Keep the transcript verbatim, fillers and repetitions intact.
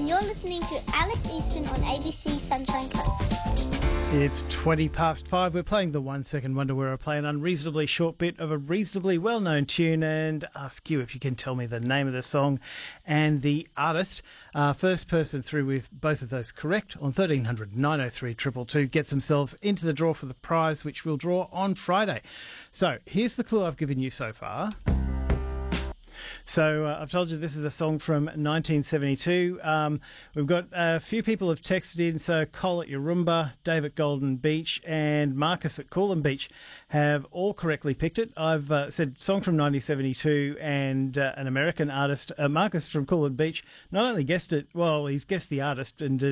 and you're listening to Alex Easton on A B C Sunshine Coast. It's twenty past five. We're playing the One Second Wonder, where I play an unreasonably short bit of a reasonably well-known tune and ask you if you can tell me the name of the song and the artist. Uh, first person through with both of those correct on thirteen hundred nine oh three two two two gets themselves into the draw for the prize, which we'll draw on Friday. So here's the clue I've given you so far. So uh, I've told you this is a song from nineteen seventy-two. Um, we've got a few people have texted in. So Cole at Yarumba, Dave at Golden Beach and Marcus at Coolum Beach have all correctly picked it. I've uh, said song from nineteen seventy-two and uh, an American artist. Uh, Marcus from Coolum Beach not only guessed it, well, he's guessed the artist and